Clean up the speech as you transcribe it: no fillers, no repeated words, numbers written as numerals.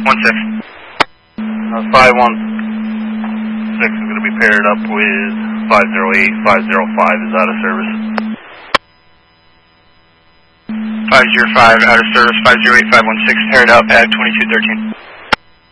516 is going to be paired up with 508, 505 is out of service. 505 out of service, 508, 516 paired up at 2213.